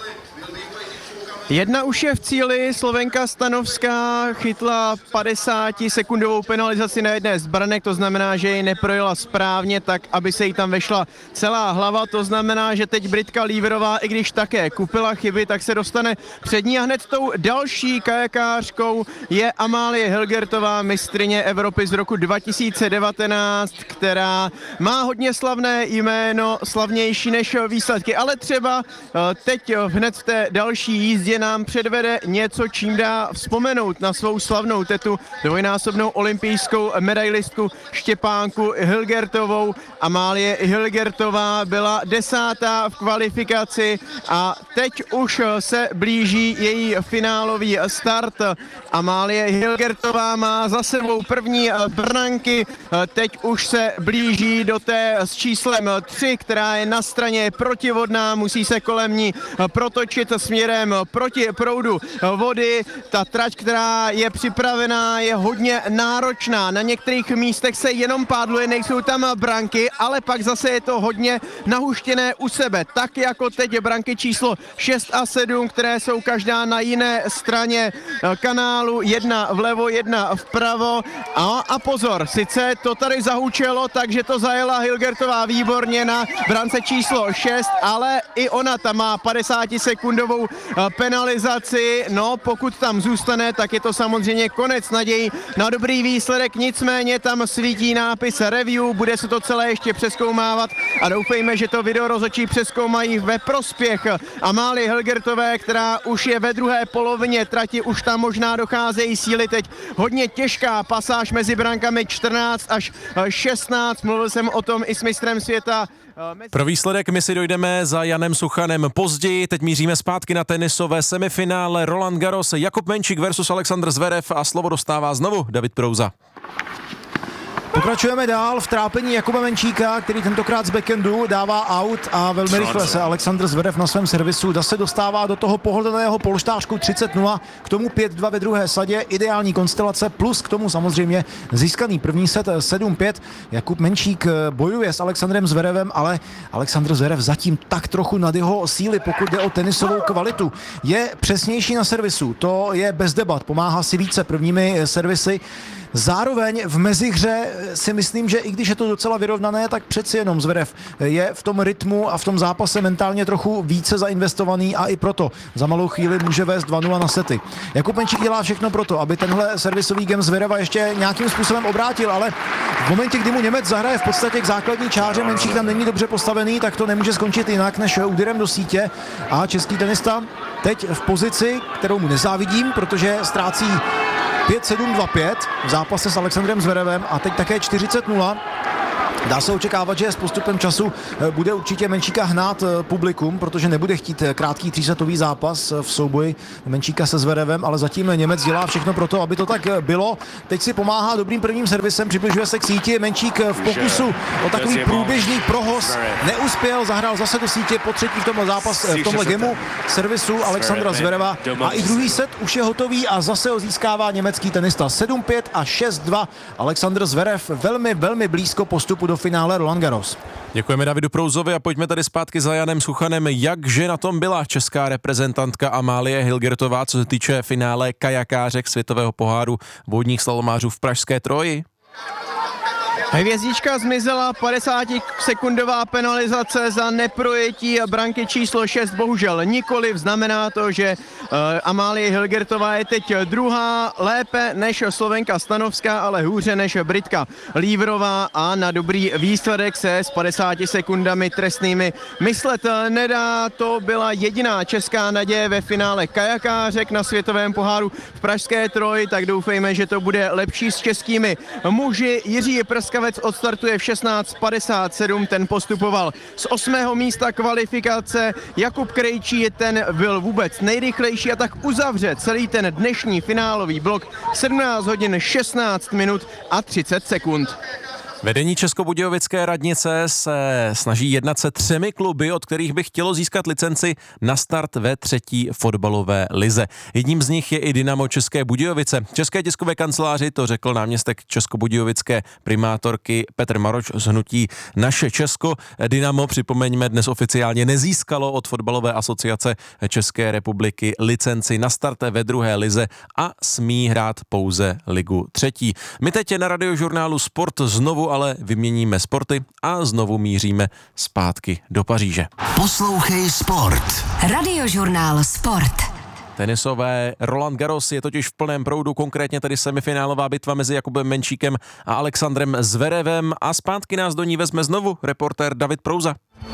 Speaker 6: Jedna už je v cíli, Slovenka Stanovská chytla padesátisekundovou penalizaci na jedné z branek, to znamená, že ji neprojela správně, tak aby se jí tam vešla celá hlava, to znamená, že teď Britka Líverová, i když také kupila chyby, tak se dostane před ní a hned tou další kajakářkou je Amálie Hilgertová, mistryně Evropy z roku dva tisíce devatenáct, která má hodně slavné jméno, slavnější než výsledky, ale třeba teď hned v té další jízdě nám předvede něco, čím dá vzpomenout na svou slavnou tetu, dvojnásobnou olympijskou medailistku Štěpánku Hilgertovou. Amálie Hilgertová byla desátá v kvalifikaci a teď už se blíží její finálový start. Amálie Hilgertová má za sebou první branky, teď už se blíží do té s číslem tři, která je na straně protivodná, musí se kolem ní protočit směrem proti proudu vody. Ta trať, která je připravená, je hodně náročná. Na některých místech se jenom pádluje, nejsou tam branky, ale pak zase je to hodně nahuštěné u sebe. Tak jako teď branky číslo šest a sedm, které jsou každá na jiné straně kanálu. Jedna vlevo, jedna vpravo. A, a pozor, sice to tady zahučelo, takže to zajela Hilgertová výborně na brance číslo šest, ale i ona tam má padesátisekundovou penalizaci. No, pokud tam zůstane, tak je to samozřejmě konec naději na dobrý výsledek. Nicméně tam svítí nápis review, bude se to celé ještě přezkoumávat a doufejme, že to video rozhodčí přezkoumají ve prospěch Amálie Hilgertové, která už je ve druhé polovině trati, už tam možná docházejí síly. Teď hodně těžká pasáž mezi brankami čtrnáct až šestnáct. Mluvil jsem o tom i s mistrem světa.
Speaker 2: Pro výsledek my si dojdeme za Janem Suchanem později. Teď míříme zpátky na tenisové semifinále Roland Garros. Jakub Menčík versus Alexandr Zverev a slovo dostává znovu David Prouza.
Speaker 1: Pokračujeme dál v trápení Jakuba Menčíka, který tentokrát z backendu dává out a velmi rychle se Alexandr Zverev na svém servisu zase dostává do toho pohodlného polštářku třicet nula, k tomu pět dva ve druhé sadě, ideální konstelace, plus k tomu samozřejmě získaný první set sedm pět. Jakub Menčík bojuje s Alexandrem Zverevem, ale Alexandr Zverev zatím tak trochu nad jeho síly, pokud jde o tenisovou kvalitu. Je přesnější na servisu, to je bez debat, pomáhá si více prvními servisy. Zároveň v mezihře si myslím, že i když je to docela vyrovnané, tak přeci jenom Zverev je v tom rytmu a v tom zápase mentálně trochu více zainvestovaný a i proto za malou chvíli může vést dva nula na sety. Jakub Menčík dělá všechno proto, aby tenhle servisový game Zvereva ještě nějakým způsobem obrátil, ale v momentě, kdy mu Němec zahraje v podstatě k základní čáře, Menčík tam není dobře postavený, tak to nemůže skončit jinak než úderem do sítě a český tenista teď v pozici, kterou mu nezávidím, protože ztrácí pět sedm dva pět v zápase s Alexandrem Zverevem a teď také čtyřicet nula. Dá se očekávat, že s postupem času bude určitě Menčíka hnát publikum, protože nebude chtít krátký třísetový zápas v souboji Menčíka se Zverevem, ale zatím Němec dělá všechno pro to, aby to tak bylo. Teď si pomáhá dobrým prvním servisem, přibližuje se k síti. Menčík v pokusu o takový průběžný prohoz neuspěl, zahrál zase do sítě po třetí v tomhle zápas, v tomhle gemu servisu Alexandra Zvereva a i druhý set už je hotový a zase ho získává německý tenista. sedm pět a šest dva. Alexandr Zverev velmi, velmi blízko postupu do finále Roland Garros.
Speaker 2: Děkujeme Davidu Prouzovi a pojďme tady zpátky za Janem Suchanem. Jakže na tom byla česká reprezentantka Amálie Hilgertová, co se týče finále kajakářek světového poháru vodních slalomářů v pražské Troji?
Speaker 6: Hvězdička zmizela, padesátisekundová penalizace za neprojetí branky číslo šest, bohužel nikoliv, znamená to, že uh, Amálie Hilgertová je teď druhá, lépe než Slovenka Stanovská, ale hůře než Britka Líverová a na dobrý výsledek se s padesáti sekundami trestnými myslet nedá. To byla jediná česká naděje ve finále kajakářek na světovém poháru v pražské Troji, tak doufejme, že to bude lepší s českými muži. Jiří Prska odstartuje v šestnáct padesát sedm, ten postupoval z osmého místa kvalifikace. Jakub Krejčí, ten byl vůbec nejrychlejší a tak uzavře celý ten dnešní finálový blok sedmnáct hodin šestnáct minut a třicet sekund.
Speaker 2: Vedení Českobudějovické radnice se snaží jednat se třemi kluby, od kterých by chtělo získat licenci na start ve třetí fotbalové lize. Jedním z nich je i Dynamo České Budějovice. České tiskové kanceláři to řekl náměstek českobudějovické primátorky Petr Maroč z hnutí Naše Česko. Dynamo, připomeňme, dnes oficiálně nezískalo od fotbalové asociace České republiky licenci na start ve druhé lize a smí hrát pouze ligu třetí. My teď na Radiožurnálu Sport znovu ale vyměníme sporty a znovu míříme zpátky do Paříže.
Speaker 3: Poslouchej Sport.
Speaker 4: Radiožurnál Sport.
Speaker 2: Tenisové Roland Garros je totiž v plném proudu, konkrétně tedy semifinálová bitva mezi Jakubem Menčíkem a Alexandrem Zverevem a zpátky nás do ní vezme znovu reportér David Prouza.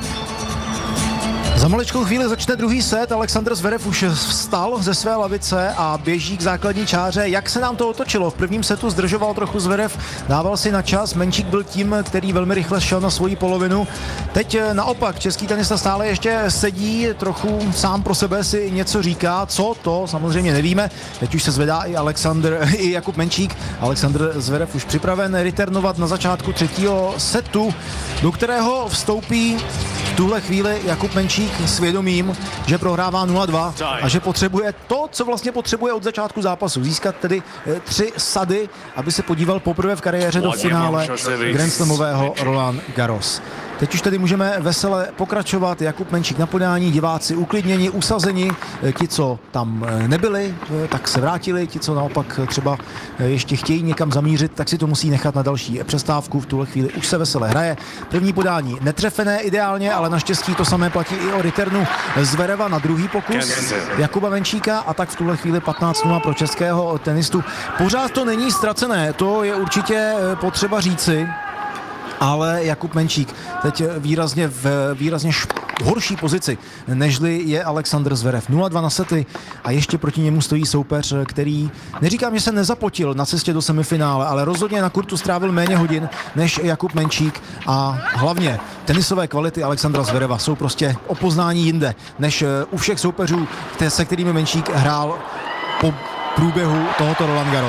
Speaker 1: Za maličkou chvíli začne druhý set, Alexandr Zverev už vstal ze své lavice a běží k základní čáře. Jak se nám to otočilo? V prvním setu zdržoval trochu Zverev, dával si na čas, Menčík byl tím, který velmi rychle šel na svoji polovinu. Teď naopak, český tenista stále ještě sedí, trochu sám pro sebe si něco říká, co to samozřejmě nevíme. Teď už se zvedá i Alexandr, i Jakub Menčík. Alexandr Zverev už připraven returnovat na začátku třetího setu, do kterého vstoupí v tuhle chvíli Jakub Menčík svědomím, že prohrává nula dva a že potřebuje to, co vlastně potřebuje od začátku zápasu. Získat tedy tři sady, aby se podíval poprvé v kariéře do finále Grand Slamového Roland Garros. Teď už tedy můžeme vesele pokračovat. Jakub Menčík na podání, diváci uklidněni, usazeni. Ti, co tam nebyli, tak se vrátili. Ti, co naopak třeba ještě chtějí někam zamířit, tak si to musí nechat na další přestávku. V tuhle chvíli už se vesele hraje. První podání netrefené ideálně, ale naštěstí to samé platí i o returnu Zvereva na druhý pokus Jakuba Menčíka a tak v tuhle chvíli patnáct nula pro českého tenistu. Pořád to není ztracené, to je určitě potřeba říci. Ale Jakub Menčík teď výrazně v výrazně šp- horší pozici, nežli je Alexandr Zverev. nula dva na sety a ještě proti němu stojí soupeř, který, neříkám, že se nezapotil na cestě do semifinále, ale rozhodně na kurtu strávil méně hodin než Jakub Menčík a hlavně tenisové kvality Alexandra Zvereva jsou prostě o poznání jinde, než u všech soupeřů, se kterými Menčík hrál po průběhu tohoto Roland Garros.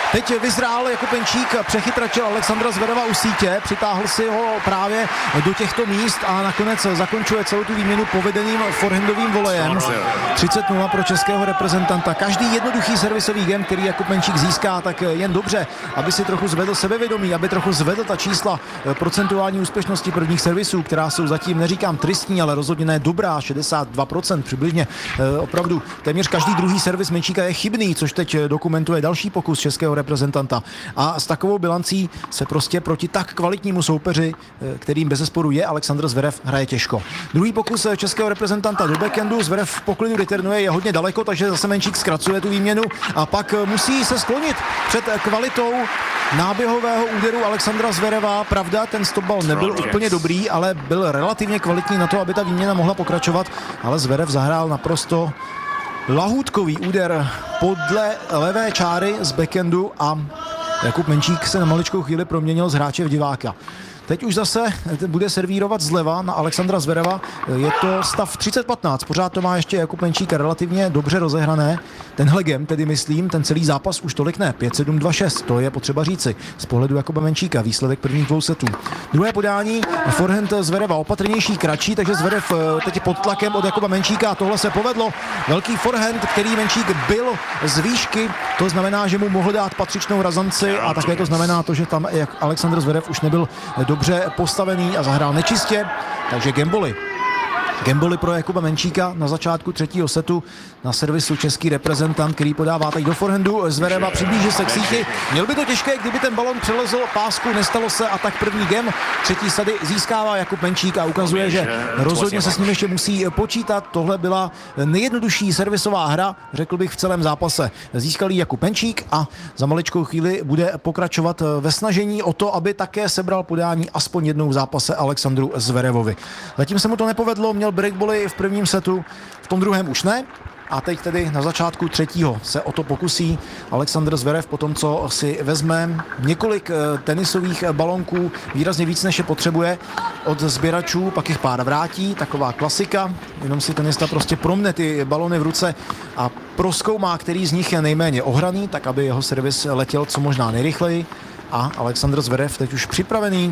Speaker 1: Teď vyzrál Jakub Menčík, přechytračil Alexandra Zvereva u sítě, přitáhl si ho právě do těchto míst a nakonec zakončuje celou tu výměnu povedeným forehandovým volejem. třicet nula pro českého reprezentanta. Každý jednoduchý servisový game, který Jakub Menčík získá, tak jen dobře, aby si trochu zvedl sebevědomí, aby trochu zvedl ta čísla procentuální úspěšnosti prvních servisů, která jsou zatím, neříkám tristní, ale rozhodně ne dobrá, šedesát dva procent přibližně. Opravdu téměř každý druhý servis Menčíka je chybný, což teď dokumentuje další pokus českého reprezentanta. A s takovou bilancí se prostě proti tak kvalitnímu soupeři, kterým bezesporu je Alexandr Zverev, hraje těžko. Druhý pokus českého reprezentanta do backhandu, Zverev v poklidu returnuje, je hodně daleko, takže zase Menčík zkracuje tu výměnu a pak musí se sklonit před kvalitou náběhového úderu Alexandra Zvereva. Pravda, ten stopball nebyl úplně dobrý, ale byl relativně kvalitní na to, aby ta výměna mohla pokračovat, ale Zverev zahrál naprosto lahůdkový úder podle levé čáry z backhandu a Jakub Menčík se na maličkou chvíli proměnil z hráče v diváka. Teď už zase bude servírovat zleva na Alexandra Zvereva. Je to stav třicet patnáct. Pořád to má ještě Jakub Menčík relativně dobře rozehrané. Tenhle game, tedy myslím, ten celý zápas už tolik ne. pět sedm dva šest, to je potřeba říci. Z pohledu Jakuba Menčíka, výsledek prvních dvou setů. Druhé podání, forehand Zvereva opatrnější, kratší, takže Zverev teď je pod tlakem od Jakuba Menčíka. Tohle se povedlo. Velký forehand, který Menčík byl z výšky. To znamená, že mu mohl dát patřičnou razanci a také to znamená to, že tam Alexandr Zverev už nebyl dobře postavený a zahrál nečistě, takže gamboli. Gamboli pro Jakuba Menčíka na začátku třetího setu na servisu český reprezentant, který podává teď do forehandu Zvereva, přiblíží se k síti. Měl by to těžké, kdyby ten balon přelezl pásku, nestalo se a tak první gem. Třetí sady získává Jakub Menčík a ukazuje, že rozhodně se s ním ještě musí počítat. Tohle byla nejjednodušší servisová hra, řekl bych, v celém zápase. Získal Jakub Menčík a za maličkou chvíli bude pokračovat ve snažení o to, aby také sebral podání aspoň jednou v zápase Alexandru Zverevovi. Zatím se mu to nepovedlo, měl breakbally v prvním setu, v tom druhém už ne. A teď tedy na začátku třetího se o to pokusí Alexandr Zverev po tom, co si vezme několik tenisových balonků, výrazně víc, než je potřebuje od sběračů, pak jich pár vrátí, taková klasika, jenom si tenista prostě promne ty balony v ruce a prozkoumá, který z nich je nejméně ohraný, tak aby jeho servis letěl co možná nejrychleji. A Alexandr Zverev teď už připravený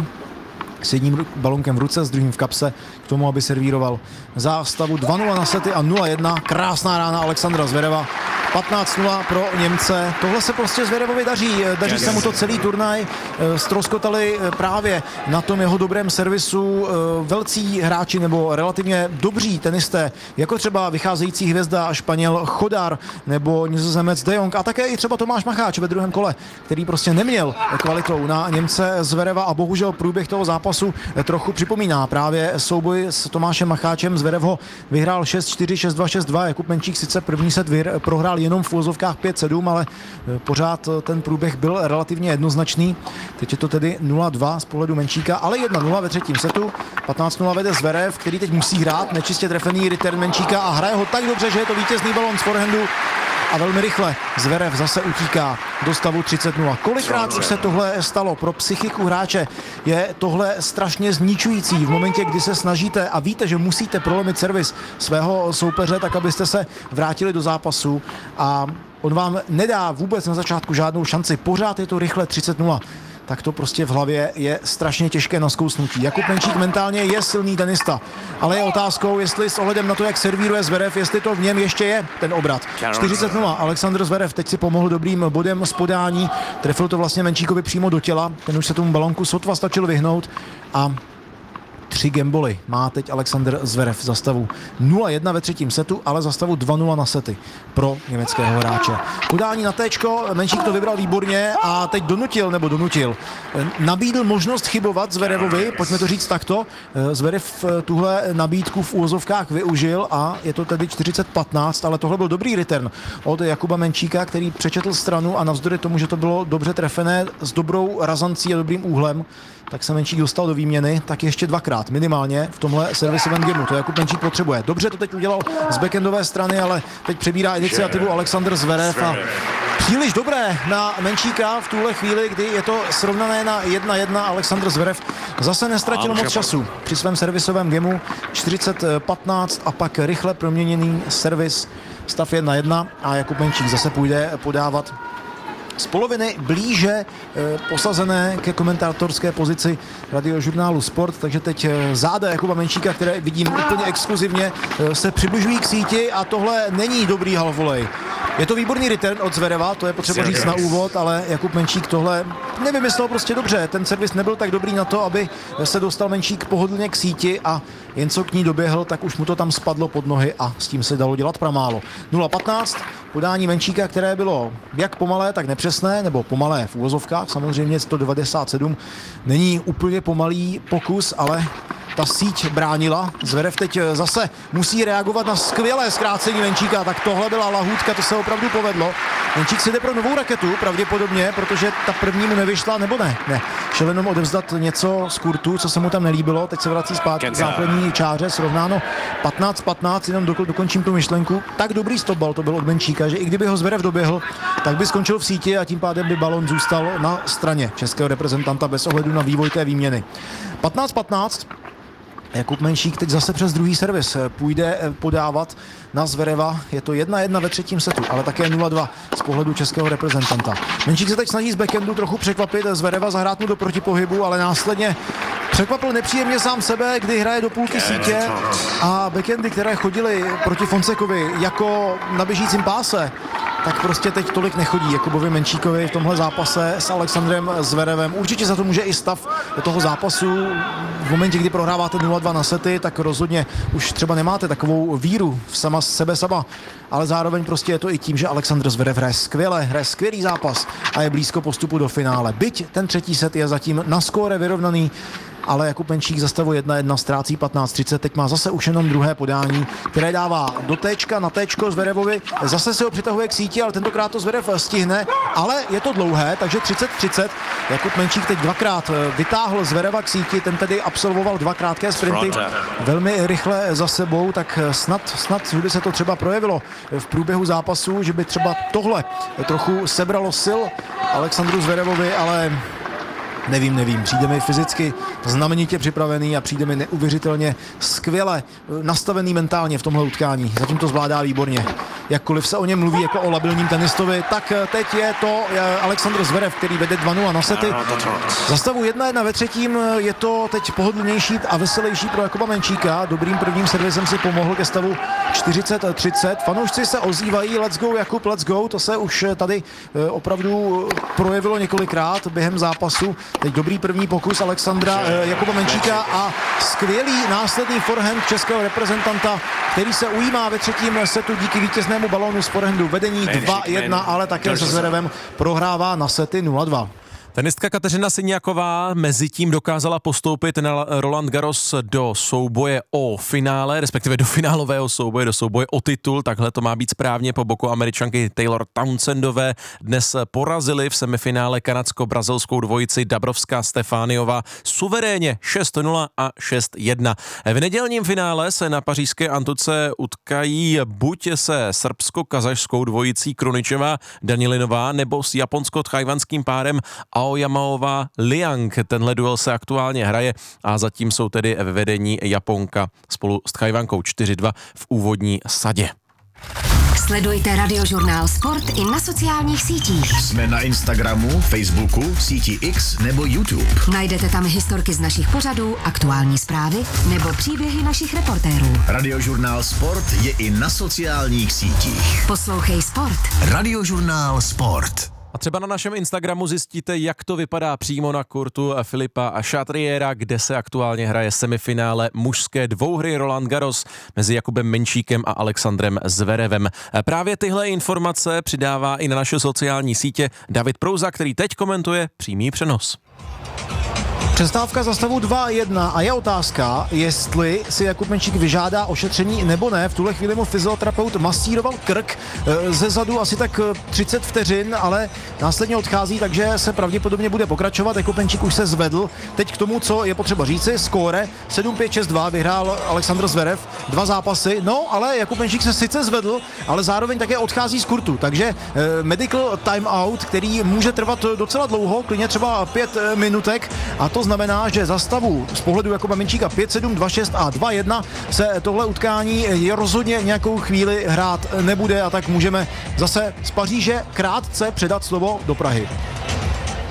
Speaker 1: s jedním balonkem v ruce, s druhým v kapse k tomu, aby servíroval zástavu dva nula na sety a nula jedna. Krásná rána Alexandra Zvereva. patnáct nula pro Němce. Tohle se prostě Zverevovi daří. Daří se mu to celý turnaj. Ztroskotali právě na tom jeho dobrém servisu velcí hráči nebo relativně dobří tenisté, jako třeba vycházející hvězda Španěl Chodar nebo Nizozemec De Jong a také i třeba Tomáš Macháč ve druhém kole, který prostě neměl kvalitou na Němce Zvereva a bohužel průběh toho zápasu trochu připomíná právě souboj s Tomášem Macháčem. Zverev ho vyhrál šest čtyři, šest dva, šest dva. Jakub Menčík sice první set vyhr, prohrál jenom v uvozovkách pět sedm, ale pořád ten průběh byl relativně jednoznačný. Teď je to tedy nula dva z pohledu Menčíka, ale jedna nula ve třetím setu. patnáct nula vede Zverev, který teď musí hrát nečistě trefený return Menčíka a hraje ho tak dobře, že je to vítězný balon z forehandu. A velmi rychle Zverev zase utíká do stavu třicet nula. Kolikrát už se tohle stalo? Pro psychiku hráče je tohle strašně zničující. V momentě, kdy se snažíte a víte, že musíte prolomit servis svého soupeře, tak abyste se vrátili do zápasu a on vám nedá vůbec na začátku žádnou šanci. Pořád je to rychle třicet nula. Tak to prostě v hlavě je strašně těžké na zkousnutí. Jakub Menčík mentálně je silný tenista, ale je otázkou, jestli s ohledem na to, jak servíruje Zverev, jestli to v něm ještě je ten obrat. čtyřicet nula. Alexandr Zverev teď si pomohl dobrým bodem z podání, trefil to vlastně Menčíkovi přímo do těla, ten už se tomu balonku sotva stačil vyhnout a tři gamboly má teď Alexandr Zverev za stavu nula jedna ve třetím setu, ale za stavu dva nula na sety pro německého hráče. Podání na téčko, Menčík to vybral výborně a teď donutil, nebo donutil, nabídl možnost chybovat Zverevovi, pojďme to říct takto. Zverev tuhle nabídku v úvozovkách využil a je to tedy čtyřicet patnáct, ale tohle byl dobrý return od Jakuba Menčíka, který přečetl stranu a navzdory tomu, že to bylo dobře trefené s dobrou razancí a dobrým úhlem, tak se Menčík dostal do výměny, tak ještě dvakrát minimálně v tomhle servisovém gamu. To Jakub Menčík potřebuje. Dobře to teď udělal z backendové strany, ale teď přebírá iniciativu Alexandr Zverev a příliš dobré na Menčíka v tuhle chvíli, kdy je to srovnané na jedna jedna. Alexandr Zverev zase nestratil moc času při svém servisovém gamu. čtyřicet patnáct a pak rychle proměněný servis, stav jedna jedna a Jakub Menčík zase půjde podávat z poloviny blíže e, posazené ke komentátorské pozici radiožurnálu Sport, takže teď e, záda Jakuba Menčíka, které vidím úplně exkluzivně, e, se přibližují k síti a tohle není dobrý halfvolej. Je to výborný return od Zvereva, to je potřeba říct na úvod, ale Jakub Menčík tohle nevymyslel prostě dobře. Ten servis nebyl tak dobrý na to, aby se dostal Menčík pohodlně k síti a jen co k ní doběhl, tak už mu to tam spadlo pod nohy a s tím se dalo dělat pramálo. nula patnáct, podání Menčíka, které bylo jak pomalé, tak nepřesné, nebo pomalé v uvozovkách, samozřejmě sto devadesát sedm není úplně pomalý pokus, ale ta síť bránila. Zverev teď zase musí reagovat na skvělé zkrácení Menčíka, tak tohle byla lahůdka, to se opravdu povedlo. Menčík si jde pro novou raketu, pravděpodobně, protože ta první mu nevyšla, nebo ne? Ne. Šel jenom odevzdat něco z kurtu, co se mu tam nelíbilo, teď se vrací zpátky k základní čáře, srovnáno patnáct patnáct, jenom doko, dokončím tu myšlenku. Tak dobrý stopbal to byl od Menčíka, že i kdyby ho Zverev doběhl, tak by skončil v síti a tím pádem by balon zůstal na straně českého reprezentanta bez ohledu na vývoj té výměny. patnáct patnáct. Jakub Menčík teď zase přes druhý servis půjde podávat na Zvereva. Je to jedna jedna ve třetím setu, ale také nula dva z pohledu českého reprezentanta. Menčík se teď snaží z backendu trochu překvapit Zvereva, zahrát mu do protipohybu, ale následně překvapil nepříjemně sám sebe, kdy hraje do půlky sítě a backendy, které chodily proti Fonsekovi jako na běžícím páse, tak prostě teď tolik nechodí Jakubovi Menčíkovi v tomhle zápase s Alexandrem Zverevem. Určitě za to může i stav toho zápasu. V momentě, kdy prohráváte nula dva na sety, tak rozhodně už třeba nemáte takovou víru v sama sebe sama, ale zároveň prostě je to i tím, že Alexandr Zverev hraje skvěle, hraje skvělý zápas a je blízko postupu do finále. Byť ten třetí set je zatím na skóre vyrovnaný, ale Jakub Menčík za stavu jedna jedna ztrácí patnáct třicet, teď má zase už jenom druhé podání, které dává do téčka na téčko Zverevovi, zase se ho přitahuje k síti, ale tentokrát to Zverev stihne, ale je to dlouhé, takže třicet třicet. Jakub Menčík teď dvakrát vytáhl Zvereva k síti, ten tedy absolvoval dva krátké sprinty velmi rychle za sebou, tak snad, snad by se to třeba projevilo v průběhu zápasu, že by třeba tohle trochu sebralo sil Alexandru Zverevovi, ale Nevím, nevím, přijde mi fyzicky znamenitě připravený a přijde mi neuvěřitelně skvěle nastavený mentálně v tomhle utkání. Zatím to zvládá výborně. Jakkoliv se o něm mluví jako o labilním tenistovi, tak teď je to Alexandr Zverev, který vede dva nula na sety. Za stavu jedna jedna ve třetím je to teď pohodlnější a veselější pro Jakuba Menčíka. Dobrým prvním servisem si pomohl ke stavu čtyřicet třicet. Fanoušci se ozývají, let's go Jakub, let's go. To se už tady opravdu projevilo několikrát během zápasu. Teď dobrý první pokus Alexandra Jakuba Menčíka a skvělý následný forehand českého reprezentanta, který se ujímá ve třetím setu díky vítěznému balónu z forehandu. Vedení dva jedna, ale také se Zverevem prohrává na sety nula dva.
Speaker 2: Tenistka Kateřina Siniaková mezi tím dokázala postoupit na Roland Garros do souboje o finále, respektive do finálového souboje, do souboje o titul, takhle to má být správně, po boku Američanky Taylor Townsendové. Dnes porazili v semifinále kanadsko-brazilskou dvojici Dabrowska Stefániová suverénně šest nula a šest jedna. V nedělním finále se na pařížské Antuce utkají buď se srbsko-kazašskou dvojicí Kruničová Danilinová nebo s japonsko-tchajvanským párem Aoyamaová Liang. Tenhle duel se aktuálně hraje a zatím jsou tedy ve vedení Japonka spolu s Tchajvankou čtyři dva v úvodní sadě.
Speaker 4: Sledujte Radiožurnál Sport i na sociálních sítích.
Speaker 3: Jsme na Instagramu, Facebooku, síti X nebo YouTube.
Speaker 4: Najdete tam historky z našich pořadů, aktuální zprávy nebo příběhy našich reportérů.
Speaker 3: Radiožurnál Sport je i na sociálních sítích.
Speaker 4: Poslouchej Sport.
Speaker 3: Radiožurnál Sport.
Speaker 2: A třeba na našem Instagramu zjistíte, jak to vypadá přímo na kurtu Filipa Chatriera, kde se aktuálně hraje semifinále mužské dvouhry Roland Garros mezi Jakubem Menčíkem a Alexandrem Zverevem. Právě tyhle informace přidává i na naše sociální sítě David Prouza, který teď komentuje přímý přenos.
Speaker 1: Přestávka za stavu dva jedna a je otázka, jestli si Jakub Menčík vyžádá ošetření nebo ne. V tuhle chvíli mu fyzioterapeut masíroval krk ze zadu asi tak třicet vteřin, ale následně odchází, takže se pravděpodobně bude pokračovat. Jakub Menčík už se zvedl. Teď k tomu, co je potřeba říci, skóre sedm pět šest dva vyhrál Alexandr Zverev, dva zápasy, no ale Jakub Menčík se sice zvedl, ale zároveň také odchází z kurtu, takže eh, medical timeout, který může trvat docela dlouho, klidně třeba pět minutek, a to znamená, že za stavu z pohledu Jakuba Minčíka pět sedm, dva šest a dva jedna se tohle utkání je rozhodně nějakou chvíli hrát nebude a tak můžeme zase z Paříže krátce předat slovo do Prahy.